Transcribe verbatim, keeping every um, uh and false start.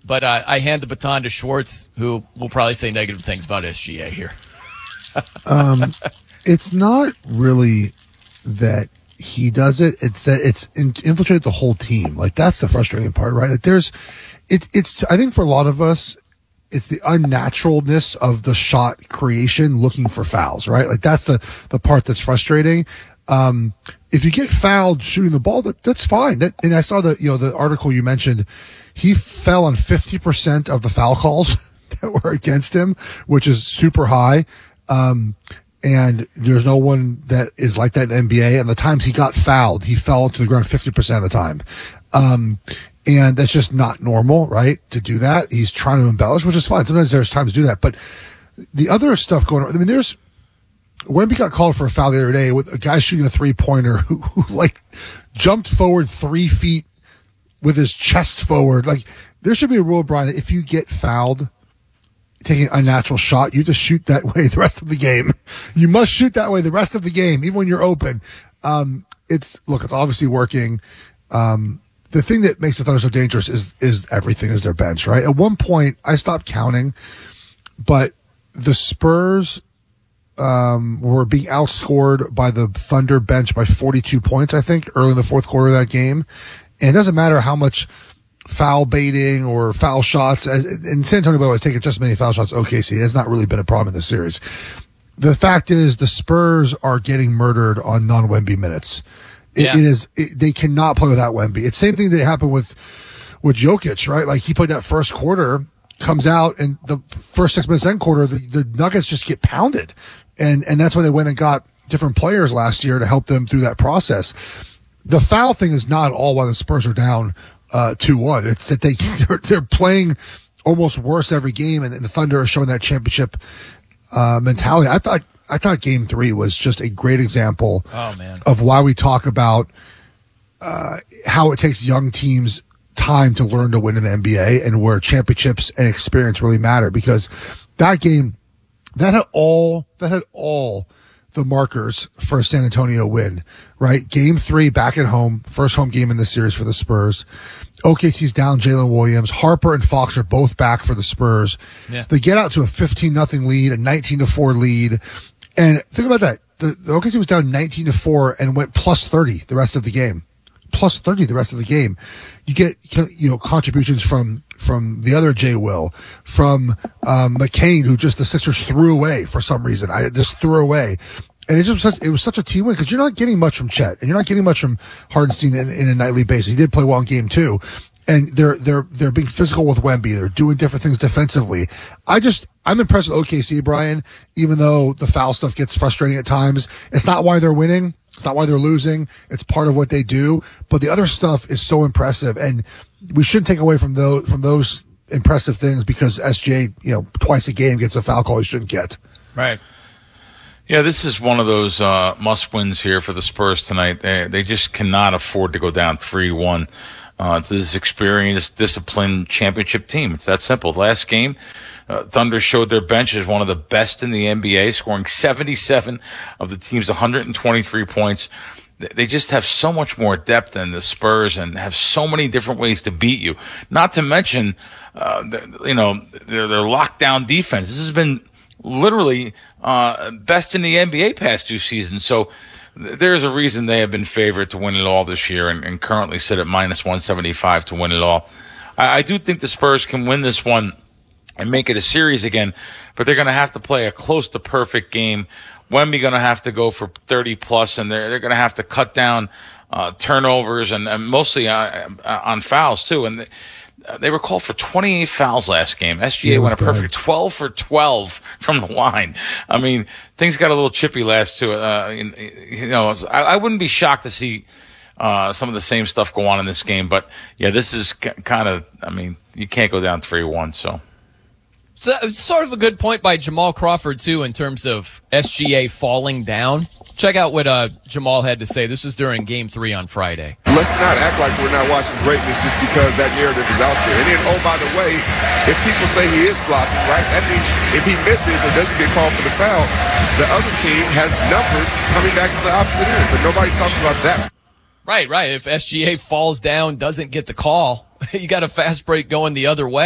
But uh, I hand the baton to Schwartz, who will probably say negative things about S G A here. um, it's not really that he does it. It's that it's in, infiltrated the whole team. Like, that's the frustrating part, right? Like, there's, it, it's, I think for a lot of us, it's the unnaturalness of the shot creation looking for fouls, right? Like, that's the, the part that's frustrating. Um, if you get fouled shooting the ball, that, that's fine. That, and I saw the, you know, the article you mentioned, he fell on fifty percent of the foul calls that were against him, which is super high. Um, and there's no one that is like that in the N B A. And the times he got fouled, he fell to the ground fifty percent of the time. Um, and that's just not normal, right? To do that. He's trying to embellish, which is fine. Sometimes there's times to do that. But the other stuff going on, I mean, there's, Wemby got called for a foul the other day with a guy shooting a three pointer who, who like jumped forward three feet with his chest forward. Like, there should be a rule, Brian, that if you get fouled taking an unnatural shot, you have to shoot that way the rest of the game. You must shoot that way the rest of the game, even when you're open. Um, it's, look, it's obviously working. Um, the thing that makes the Thunder so dangerous is, is everything is their bench, right? At one point, I stopped counting, but the Spurs, um, were being outscored by the Thunder bench by forty-two points, I think, early in the fourth quarter of that game. And it doesn't matter how much foul baiting or foul shots. And San Antonio, by the way, has taken just as many foul shots as O K C. It's not really been a problem in this series. The fact is the Spurs are getting murdered on non-Wemby minutes. It, yeah. it is, it, they cannot play without Wemby. It's the same thing that happened with, with Jokic, right? Like, he played that first quarter, comes out, and the first six minutes end quarter, the, the Nuggets just get pounded. And, and that's why they went and got different players last year to help them through that process. The foul thing is not all why the Spurs are down uh two one. It's that they they're, they're playing almost worse every game, and, and the Thunder are showing that championship uh mentality. I thought I thought Game Three was just a great example oh, man. of why we talk about uh how it takes young teams time to learn to win in the N B A, and where championships and experience really matter. Because that game, that had all that had all. the markers for a San Antonio win, right? Game three back at home, first home game in the series for the Spurs. O K C's down Jalen Williams. Harper and Fox are both back for the Spurs. Yeah. They get out to a fifteen nothing lead, a nineteen to four lead. And think about that. The, the O K C was down nineteen to four and went plus thirty the rest of the game. Plus thirty the rest of the game. You get, you know, contributions from, from the other Jay Will, from, um, McCain, who just the Sixers threw away for some reason. I just threw away. And it just such, it was such a team win, because you're not getting much from Chet, and you're not getting much from Hardenstein in, in a nightly basis. He did play well in game two, and they're, they're, they're being physical with Wemby. They're doing different things defensively. I just, I'm impressed with O K C, Brian, even though the foul stuff gets frustrating at times. It's not why they're winning. It's not why they're losing. It's part of what they do. But the other stuff is so impressive, and we shouldn't take away from those, from those impressive things because S G A, you know, twice a game gets a foul call he shouldn't get. Right. Yeah, this is one of those uh, must-wins here for the Spurs tonight. They they just cannot afford to go down three one uh, to this experienced, disciplined championship team. It's that simple. Last game, uh, Thunder showed their bench as one of the best in the N B A, scoring seventy-seven of the team's one hundred twenty-three points. They just have so much more depth than the Spurs and have so many different ways to beat you. Not to mention, uh, the, you know, their, their lockdown defense. This has been literally uh best in the N B A past two seasons. So th- there's a reason they have been favored to win it all this year, and, and currently sit at minus one seventy-five to win it all. I, I do think the Spurs can win this one and make it a series again, but they're going to have to play a close to perfect game. Wemby going to have to go for thirty plus, and they're, they're going to have to cut down uh turnovers and, and mostly uh, uh, on fouls too. And th- They were called for twenty-eight fouls last game. S G A yeah, went a bad. perfect twelve for twelve from the line. I mean, things got a little chippy last to it. Uh, you know, I, I wouldn't be shocked to see uh, some of the same stuff go on in this game. But, yeah, this is c- kind of, I mean, you can't go down three one, so. So it's sort of a good point by Jamal Crawford, too, in terms of S G A falling down. Check out what uh, Jamal had to say. This is during Game three on Friday. Let's not act like we're not watching greatness just because that narrative is out there. And then, oh, by the way, if people say he is flopping, right, that means if he misses or doesn't get called for the foul, the other team has numbers coming back to the opposite end. But nobody talks about that. Right, right. If S G A falls down, doesn't get the call, you got a fast break going the other way.